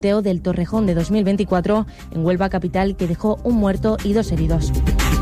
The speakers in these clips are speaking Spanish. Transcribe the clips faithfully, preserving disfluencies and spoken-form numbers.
del Torrejón de dos mil veinticuatro en Huelva capital, que dejó un muerto y dos heridos.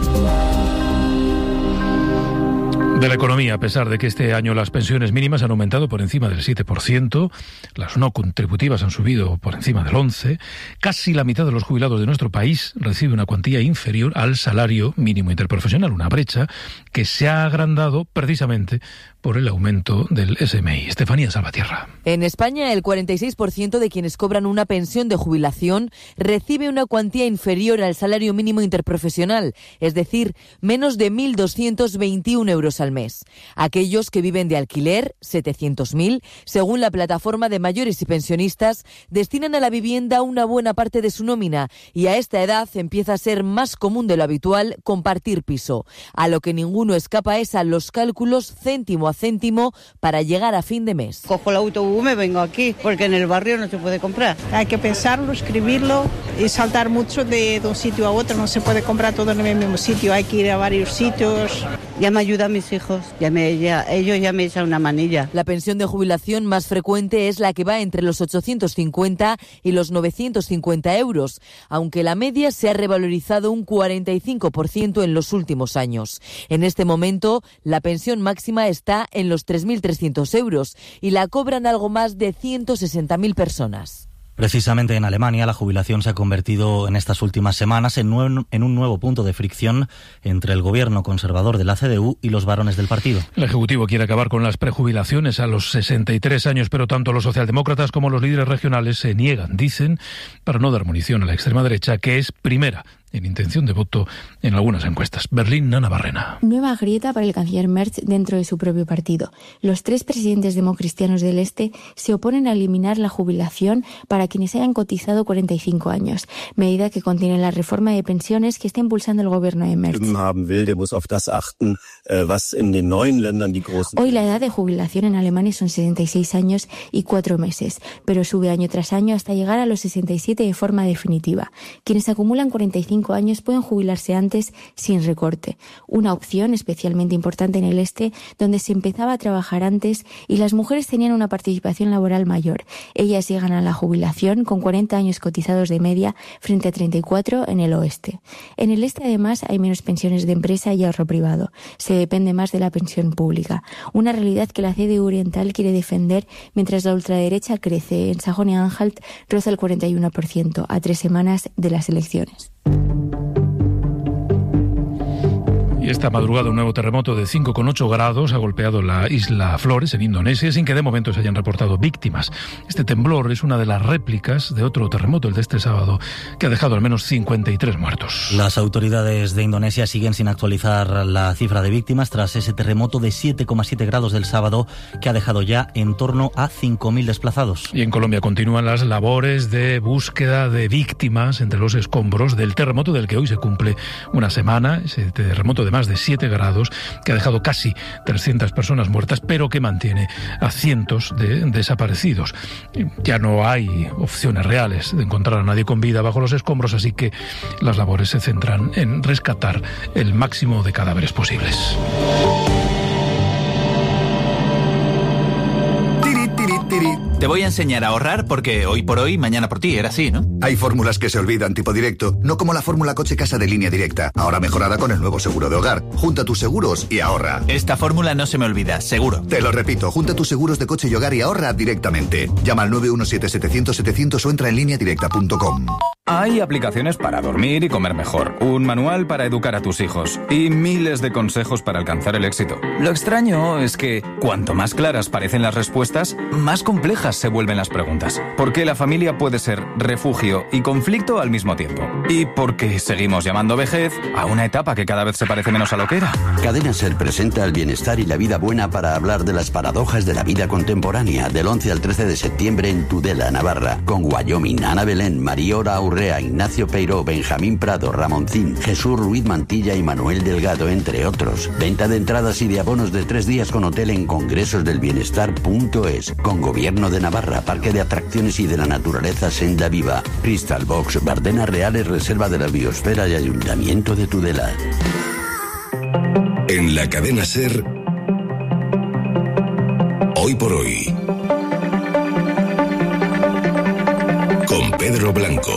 De la economía, a pesar de que este año las pensiones mínimas han aumentado por encima del siete por ciento, las no contributivas han subido por encima del once por ciento, casi la mitad de los jubilados de nuestro país recibe una cuantía inferior al salario mínimo interprofesional, una brecha que se ha agrandado precisamente por el aumento del S M I. Estefanía Salvatierra. En España, el cuarenta y seis por ciento de quienes cobran una pensión de jubilación recibe una cuantía inferior al salario mínimo interprofesional, es decir, menos de mil doscientos veintiún euros al mes. Aquellos que viven de alquiler, setecientos mil, según la plataforma de mayores y pensionistas, destinan a la vivienda una buena parte de su nómina y a esta edad empieza a ser más común de lo habitual compartir piso. A lo que ninguno escapa es a los cálculos céntimo a céntimo para llegar a fin de mes. Cojo el autobús, me vengo aquí, porque en el barrio no se puede comprar. Hay que pensarlo, escribirlo y saltar mucho de, de un sitio a otro. No se puede comprar todo en el mismo sitio, hay que ir a varios sitios. Ya me ayudan mis hijos, ya me, ya, ellos ya me echan una manilla. La pensión de jubilación más frecuente es la que va entre los ochocientos cincuenta y los novecientos cincuenta euros, aunque la media se ha revalorizado un cuarenta y cinco por ciento en los últimos años. En este momento, la pensión máxima está en los tres mil trescientos euros y la cobran algo más de ciento sesenta mil personas. Precisamente en Alemania, la jubilación se ha convertido en estas últimas semanas en, nue- en un nuevo punto de fricción entre el gobierno conservador de la C D U y los varones del partido. El Ejecutivo quiere acabar con las prejubilaciones a los sesenta y tres años, pero tanto los socialdemócratas como los líderes regionales se niegan, dicen, para no dar munición a la extrema derecha, que es primera en intención de voto en algunas encuestas. Berlín, Nana Barrena. Nueva grieta para el canciller Merz dentro de su propio partido. Los tres presidentes democristianos del Este se oponen a eliminar la jubilación para quienes hayan cotizado cuarenta y cinco años, medida que contiene la reforma de pensiones que está impulsando el gobierno de Merz. Hoy la edad de jubilación en Alemania son sesenta y seis años y cuatro meses, pero sube año tras año hasta llegar a los sesenta y siete de forma definitiva. Quienes acumulan cuarenta y cinco años pueden jubilarse antes sin recorte, una opción especialmente importante en el Este, donde se empezaba a trabajar antes y las mujeres tenían una participación laboral mayor. Ellas llegan a la jubilación con cuarenta años cotizados de media frente a treinta y cuatro en el Oeste. En el Este, además, hay menos pensiones de empresa y ahorro privado. Se depende más de la pensión pública, una realidad que la C D U oriental quiere defender mientras la ultraderecha crece. En Sajonia-Anhalt roza el cuarenta y uno por ciento a tres semanas de las elecciones. Y esta madrugada un nuevo terremoto de cinco coma ocho grados ha golpeado la isla Flores, en Indonesia, sin que de momento se hayan reportado víctimas. Este temblor es una de las réplicas de otro terremoto, el de este sábado, que ha dejado al menos cincuenta y tres muertos. Las autoridades de Indonesia siguen sin actualizar la cifra de víctimas tras ese terremoto de siete coma siete grados del sábado, que ha dejado ya en torno a cinco mil desplazados. Y en Colombia continúan las labores de búsqueda de víctimas entre los escombros del terremoto del que hoy se cumple una semana, ese terremoto de más de siete grados, que ha dejado casi trescientas personas muertas, pero que mantiene a cientos de desaparecidos. Ya no hay opciones reales de encontrar a nadie con vida bajo los escombros, así que las labores se centran en rescatar el máximo de cadáveres posibles. Te voy a enseñar a ahorrar porque hoy por hoy, mañana por ti, era así, ¿no? Hay fórmulas que se olvidan, tipo directo, no como la fórmula coche casa de Línea Directa, ahora mejorada con el nuevo seguro de hogar. Junta tus seguros y ahorra. Esta fórmula no se me olvida, seguro. Te lo repito, junta tus seguros de coche y hogar y ahorra directamente. Llama al nueve uno siete, setecientos, setecientos o entra en línea directa punto com. Hay aplicaciones para dormir y comer mejor, un manual para educar a tus hijos y miles de consejos para alcanzar el éxito. Lo extraño es que cuanto más claras parecen las respuestas, más complejas se vuelven las preguntas. ¿Por qué la familia puede ser refugio y conflicto al mismo tiempo? ¿Y por qué seguimos llamando vejez a una etapa que cada vez se parece menos a lo que era? Cadena SER presenta el bienestar y la vida buena para hablar de las paradojas de la vida contemporánea, del once al trece de septiembre en Tudela, Navarra, con Wyoming, Ana Belén, Mariora Aurrea, Ignacio Peiró, Benjamín Prado, Ramoncín, Jesús Ruiz Mantilla y Manuel Delgado, entre otros. Venta de entradas y de abonos de tres días con hotel en congresosdelbienestar punto es, con Gobierno de Navarra, Parque de Atracciones y de la Naturaleza Senda Viva, Crystal Box, Bardenas Reales, Reserva de la Biosfera y Ayuntamiento de Tudela. En la cadena SER, hoy por hoy, con Pedro Blanco.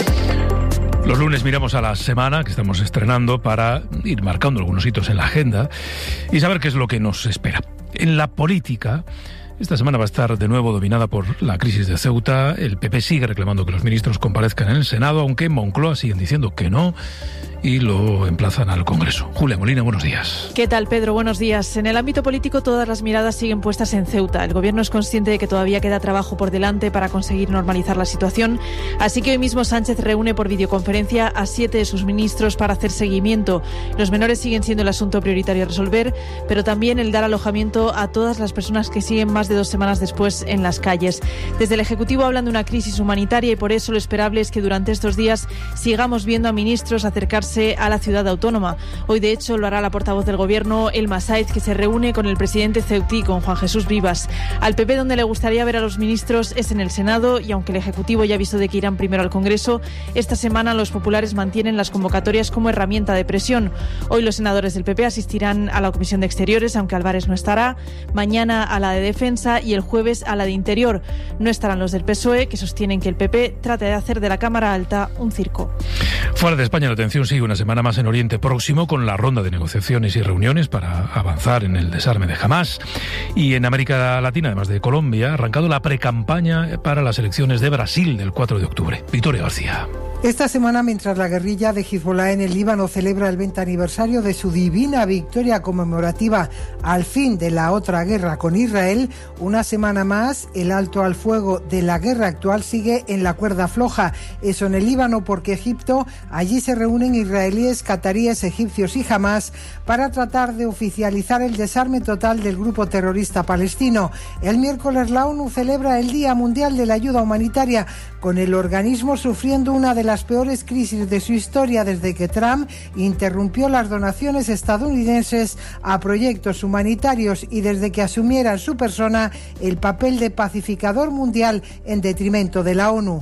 Los lunes miramos a la semana que estamos estrenando para ir marcando algunos hitos en la agenda y saber qué es lo que nos espera. En la política, esta semana va a estar de nuevo dominada por la crisis de Ceuta. El P P sigue reclamando que los ministros comparezcan en el Senado, aunque en Moncloa siguen diciendo que no y lo emplazan al Congreso. Julia Molina, buenos días. ¿Qué tal, Pedro? Buenos días. En el ámbito político todas las miradas siguen puestas en Ceuta. El Gobierno es consciente de que todavía queda trabajo por delante para conseguir normalizar la situación, así que hoy mismo Sánchez reúne por videoconferencia a siete de sus ministros para hacer seguimiento. Los menores siguen siendo el asunto prioritario a resolver, pero también el dar alojamiento a todas las personas que siguen más de dos semanas después en las calles. Desde el Ejecutivo hablan de una crisis humanitaria y por eso lo esperable es que durante estos días sigamos viendo a ministros acercarse a la ciudad autónoma. Hoy, de hecho, lo hará la portavoz del Gobierno, Elma Sáez, que se reúne con el presidente ceutí, con Juan Jesús Vivas. Al P P, donde le gustaría ver a los ministros, es en el Senado, y aunque el Ejecutivo ya avisó de que irán primero al Congreso, esta semana los populares mantienen las convocatorias como herramienta de presión. Hoy los senadores del P P asistirán a la Comisión de Exteriores, aunque Álvarez no estará, mañana a la de Defensa y el jueves a la de Interior. No estarán los del P S O E, que sostienen que el P P trata de hacer de la Cámara Alta un circo. Fuera de España, la atención sigue una semana más en Oriente Próximo con la ronda de negociaciones y reuniones para avanzar en el desarme de Hamás. Y en América Latina, además de Colombia, ha arrancado la precampaña para las elecciones de Brasil del cuatro de octubre. Victoria García. Esta semana, mientras la guerrilla de Hezbollah en el Líbano celebra el veinte aniversario de su divina victoria conmemorativa al fin de la otra guerra con Israel, una semana más el alto al fuego de la guerra actual sigue en la cuerda floja. Eso en el Líbano porque Egipto, allí se reúnen israelíes, cataríes, egipcios y Hamás para tratar de oficializar el desarme total del grupo terrorista palestino. El miércoles la ONU celebra el Día Mundial de la Ayuda Humanitaria, con el organismo sufriendo una de las peores crisis de su historia desde que Trump interrumpió las donaciones estadounidenses a proyectos humanitarios y desde que asumiera en su persona el papel de pacificador mundial en detrimento de la ONU.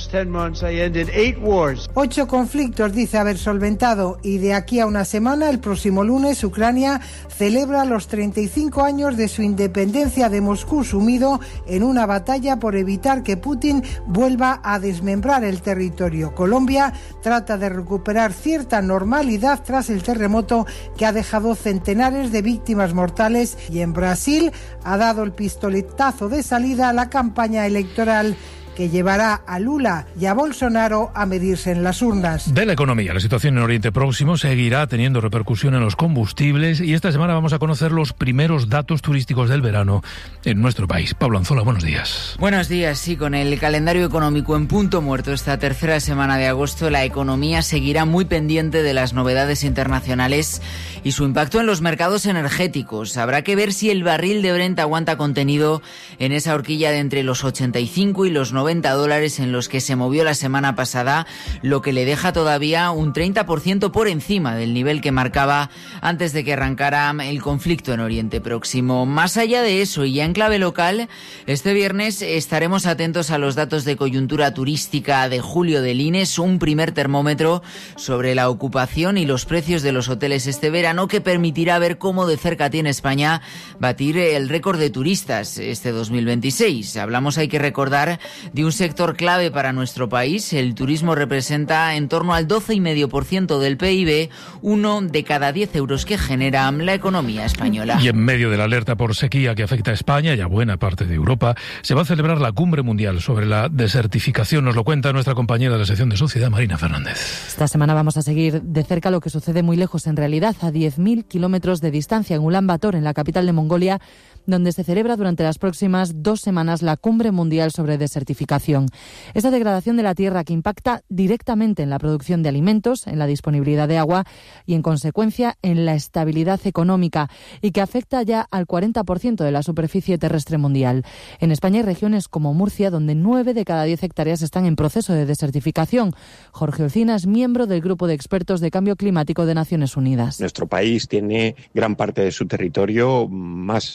Ocho conflictos dice haber solventado y de aquí a una semana, el próximo lunes, Ucrania celebra los treinta y cinco años de su independencia de Moscú, sumido en una batalla por evitar que Putin vuelva a desmembrar el territorio. Colombia trata de recuperar cierta normalidad tras el terremoto que ha dejado centenares de víctimas mortales, y en Brasil ha dado el pistoletazo de salida a la campaña electoral que llevará a Lula y a Bolsonaro a medirse en las urnas. De la economía, la situación en Oriente Próximo seguirá teniendo repercusión en los combustibles y esta semana vamos a conocer los primeros datos turísticos del verano en nuestro país. Pablo Anzola, buenos días. Buenos días, sí, con el calendario económico en punto muerto esta tercera semana de agosto, la economía seguirá muy pendiente de las novedades internacionales y su impacto en los mercados energéticos. Habrá que ver si el barril de Brent aguanta contenido en esa horquilla de entre los ochenta y cinco y los noventa dólares en los que se movió la semana pasada, lo que le deja todavía un treinta por ciento por encima del nivel que marcaba antes de que arrancara el conflicto en Oriente Próximo. Más allá de eso, y ya en clave local, este viernes estaremos atentos a los datos de coyuntura turística de julio del I N E S, un primer termómetro sobre la ocupación y los precios de los hoteles este verano que permitirá ver cómo de cerca tiene España batir el récord de turistas este dos mil veintiséis. Hablamos, hay que recordar, de un sector clave para nuestro país. El turismo representa en torno al doce coma cinco por ciento del P I B, uno de cada diez euros que genera la economía española. Y en medio de la alerta por sequía que afecta a España y a buena parte de Europa, se va a celebrar la Cumbre Mundial sobre la Desertificación. Nos lo cuenta nuestra compañera de la sección de Sociedad, Marina Fernández. Esta semana vamos a seguir de cerca lo que sucede muy lejos, en realidad, a diez mil kilómetros de distancia, en Ulan Bator, en la capital de Mongolia, donde se celebra durante las próximas dos semanas la Cumbre Mundial sobre Desertificación. Esta degradación de la tierra que impacta directamente en la producción de alimentos, en la disponibilidad de agua y, en consecuencia, en la estabilidad económica, y que afecta ya al cuarenta por ciento de la superficie terrestre mundial. En España hay regiones como Murcia, donde nueve de cada diez hectáreas están en proceso de desertificación. Jorge Olcina es miembro del Grupo de Expertos de Cambio Climático de Naciones Unidas. Nuestro país tiene gran parte de su territorio más eh,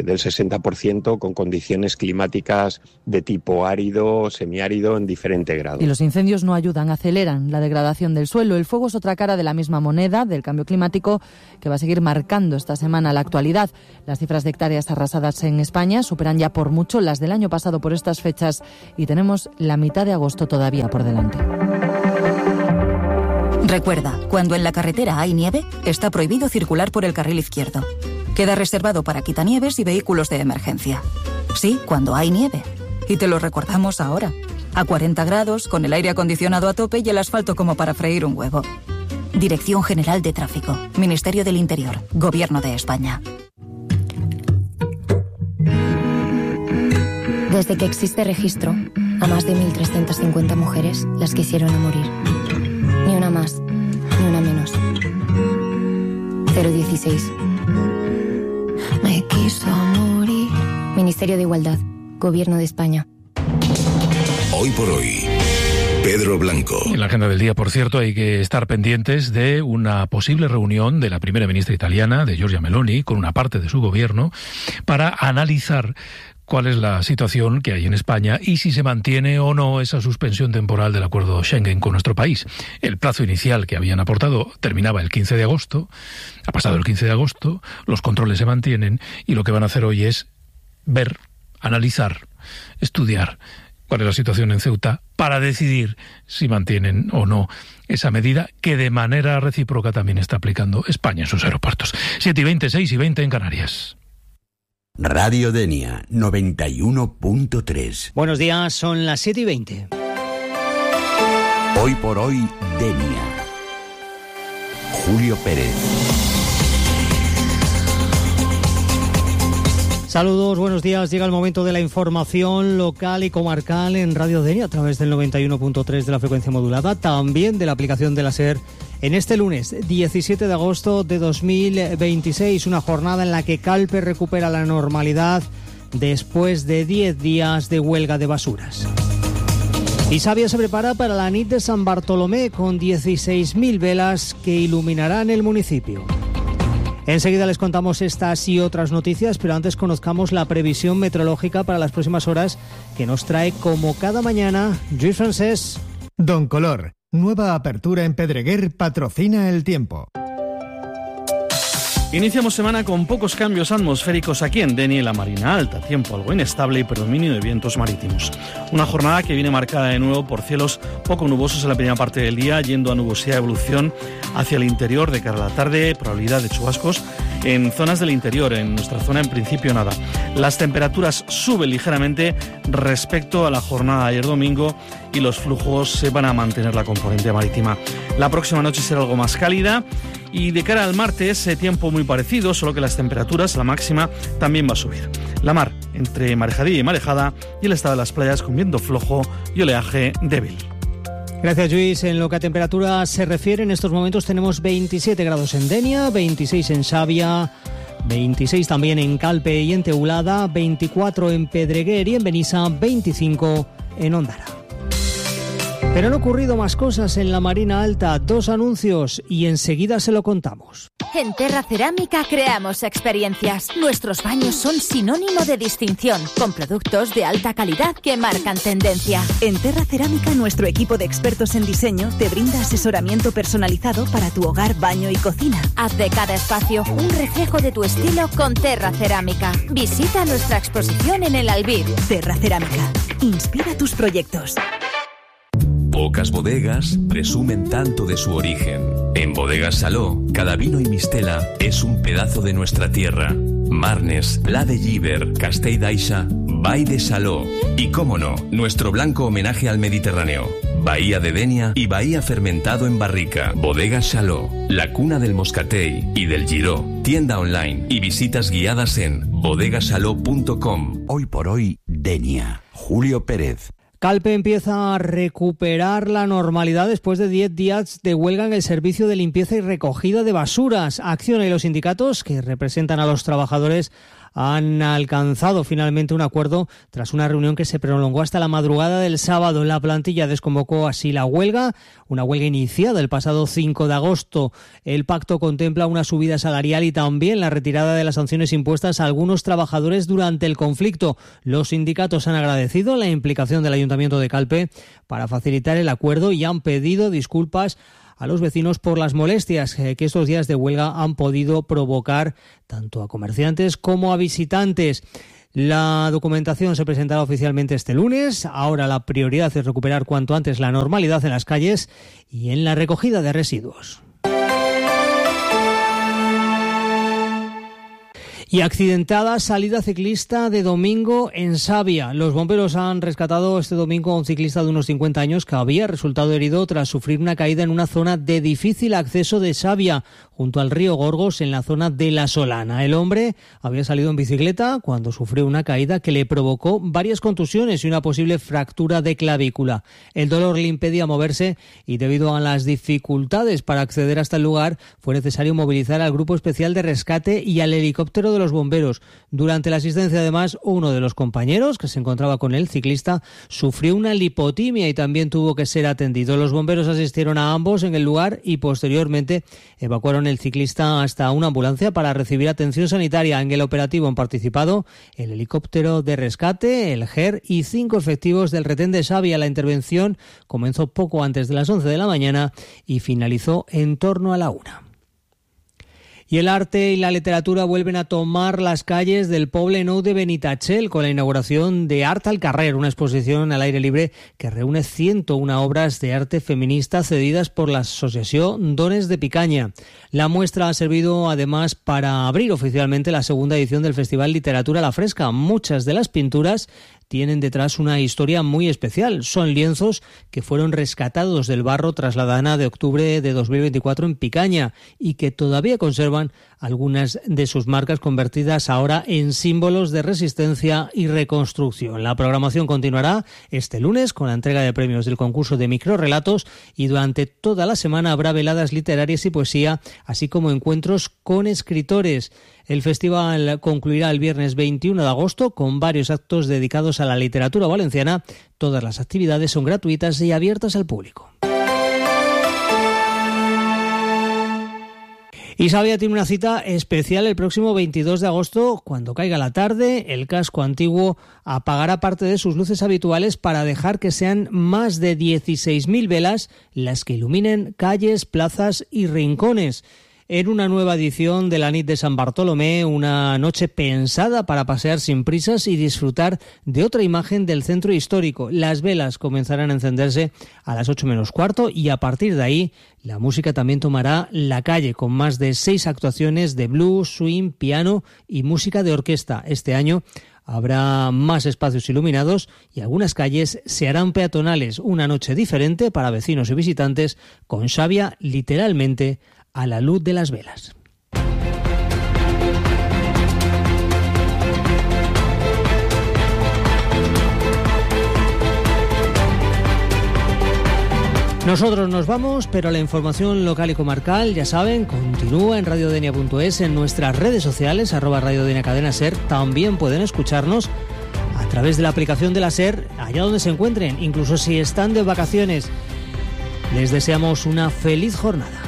de, del sesenta por ciento con condiciones climáticas de tipo árido, semiárido en diferente grado. Y los incendios no ayudan, aceleran la degradación del suelo. El fuego es otra cara de la misma moneda del cambio climático que va a seguir marcando esta semana la actualidad. Las cifras de hectáreas arrasadas en España superan ya por mucho las del año pasado por estas fechas y tenemos la mitad de agosto todavía por delante. Recuerda, cuando en la carretera hay nieve, está prohibido circular por el carril izquierdo. Queda reservado para quitanieves y vehículos de emergencia. Sí, cuando hay nieve. Y te lo recordamos ahora. A cuarenta grados, con el aire acondicionado a tope y el asfalto como para freír un huevo. Dirección General de Tráfico. Ministerio del Interior. Gobierno de España. Desde que existe registro, a más de mil trescientas cincuenta mujeres las quisieron a morir. Ni una más, ni una menos. cero dieciséis. Me quiso morir. Ministerio de Igualdad. Gobierno de España. Hoy por hoy, Pedro Blanco. En la agenda del día, por cierto, hay que estar pendientes de una posible reunión de la primera ministra italiana, de Giorgia Meloni, con una parte de su gobierno, para analizar cuál es la situación que hay en España y si se mantiene o no esa suspensión temporal del acuerdo Schengen con nuestro país. El plazo inicial que habían aportado terminaba el quince de agosto, ha pasado el quince de agosto, los controles se mantienen y lo que van a hacer hoy es ver, analizar, estudiar cuál es la situación en Ceuta para decidir si mantienen o no esa medida que de manera recíproca también está aplicando España en sus aeropuertos. siete y veinte, seis y veinte en Canarias. Radio Denia noventa y uno punto tres. Buenos días, son las siete y veinte. Hoy por hoy, Denia. Julio Pérez. Saludos, buenos días. Llega el momento de la información local y comarcal en Radio Denia a través del noventa y uno punto tres de la frecuencia modulada, también de la aplicación de la SER. En este lunes, diecisiete de agosto de dos mil veintiséis, una jornada en la que Calpe recupera la normalidad después de diez días de huelga de basuras. Y Sabia se prepara para la nit de San Bartolomé con dieciséis mil velas que iluminarán el municipio. Enseguida les contamos estas y otras noticias, pero antes conozcamos la previsión meteorológica para las próximas horas que nos trae, como cada mañana, Lluís Francés. Don Color, nueva apertura en Pedreguer, patrocina el tiempo. Iniciamos semana con pocos cambios atmosféricos aquí en Denia y la Marina Alta, tiempo algo inestable y predominio de vientos marítimos. Una jornada que viene marcada de nuevo por cielos poco nubosos en la primera parte del día, yendo a nubosidad de evolución hacia el interior de cara a la tarde, probabilidad de chubascos en zonas del interior, en nuestra zona en principio nada. Las temperaturas suben ligeramente respecto a la jornada de ayer domingo y los flujos se van a mantener la componente marítima. La próxima noche será algo más cálida y de cara al martes, eh, tiempo muy parecido, solo que las temperaturas, la máxima, también va a subir. La mar entre marejadilla y marejada y el estado de las playas con viento flojo y oleaje débil. Gracias, Luis. En lo que a temperatura se refiere, en estos momentos tenemos veintisiete grados en Denia, veintiséis en Sabia, veintiséis también en Calpe y en Teulada, veinticuatro en Pedreguer y en Benissa, veinticinco en Ondara. Pero han ocurrido más cosas en la Marina Alta, dos anuncios y enseguida se lo contamos. En Terra Cerámica creamos experiencias. Nuestros baños son sinónimo de distinción, con productos de alta calidad que marcan tendencia. En Terra Cerámica, nuestro equipo de expertos en diseño te brinda asesoramiento personalizado para tu hogar, baño y cocina. Haz de cada espacio un reflejo de tu estilo con Terra Cerámica. Visita nuestra exposición en el Albir. Terra Cerámica, inspira tus proyectos. Pocas bodegas presumen tanto de su origen. En Bodegas Saló, cada vino y mistela es un pedazo de nuestra tierra. Marnes, La de Llíber, Castell d'Aixa, Vall de Saló. Y cómo no, nuestro blanco homenaje al Mediterráneo. Bahía de Denia y Bahía fermentado en barrica. Bodegas Saló, la cuna del moscatell y del giró. Tienda online y visitas guiadas en bodegasaló punto com. Hoy por hoy, Denia. Julio Pérez. Calpe empieza a recuperar la normalidad después de diez días de huelga en el servicio de limpieza y recogida de basuras. Acciona y los sindicatos, que representan a los trabajadores, han alcanzado finalmente un acuerdo tras una reunión que se prolongó hasta la madrugada del sábado. La plantilla desconvocó así la huelga, una huelga iniciada el pasado cinco de agosto. El pacto contempla una subida salarial y también la retirada de las sanciones impuestas a algunos trabajadores durante el conflicto. Los sindicatos han agradecido la implicación del Ayuntamiento de Calpe para facilitar el acuerdo y han pedido disculpas a los vecinos por las molestias que estos días de huelga han podido provocar tanto a comerciantes como a visitantes. La documentación se presentará oficialmente este lunes. Ahora la prioridad es recuperar cuanto antes la normalidad en las calles y en la recogida de residuos. Y accidentada salida ciclista de domingo en Savia. Los bomberos han rescatado este domingo a un ciclista de unos cincuenta años que había resultado herido tras sufrir una caída en una zona de difícil acceso de Savia, junto al río Gorgos, en la zona de La Solana. El hombre había salido en bicicleta cuando sufrió una caída que le provocó varias contusiones y una posible fractura de clavícula. El dolor le impedía moverse y debido a las dificultades para acceder hasta el lugar fue necesario movilizar al grupo especial de rescate y al helicóptero de los bomberos. Durante la asistencia, además, uno de los compañeros que se encontraba con el ciclista sufrió una lipotimia y también tuvo que ser atendido. Los bomberos asistieron a ambos en el lugar y posteriormente evacuaron el ciclista hasta una ambulancia para recibir atención sanitaria. En el operativo han participado el helicóptero de rescate, el G E R y cinco efectivos del retén de Savia. La intervención comenzó poco antes de las once de la mañana y finalizó en torno a la una. Y el arte y la literatura vuelven a tomar las calles del Poble Nou de Benitatxell con la inauguración de Art al Carrer, una exposición al aire libre que reúne ciento una obras de arte feminista cedidas por la Asociación Dones de Picaña. La muestra ha servido además para abrir oficialmente la segunda edición del Festival Literatura a la Fresca. Muchas de las pinturas tienen detrás una historia muy especial. Son lienzos que fueron rescatados del barro tras la dana de octubre de dos mil veinticuatro en Picaña y que todavía conservan algunas de sus marcas convertidas ahora en símbolos de resistencia y reconstrucción. La programación continuará este lunes con la entrega de premios del concurso de microrrelatos y durante toda la semana habrá veladas literarias y poesía, así como encuentros con escritores. El festival concluirá el viernes veintiuno de agosto con varios actos dedicados a la literatura valenciana. Todas las actividades son gratuitas y abiertas al público. Y Savia tiene una cita especial el próximo veintidós de agosto. Cuando caiga la tarde, el casco antiguo apagará parte de sus luces habituales para dejar que sean más de dieciséis mil velas las que iluminen calles, plazas y rincones. En una nueva edición de la Nit de San Bartolomé, una noche pensada para pasear sin prisas y disfrutar de otra imagen del centro histórico. Las velas comenzarán a encenderse a las ocho menos cuarto y a partir de ahí la música también tomará la calle con más de seis actuaciones de blues, swing, piano y música de orquesta. Este año habrá más espacios iluminados y algunas calles se harán peatonales. Una noche diferente para vecinos y visitantes con Savia literalmente a la luz de las velas. Nosotros nos vamos, pero la información local y comarcal, ya saben, continúa en radiodenia punto es, en nuestras redes sociales, arroba radiodenia cadena ser. También pueden escucharnos a través de la aplicación de la SER, allá donde se encuentren, incluso si están de vacaciones. Les deseamos una feliz jornada.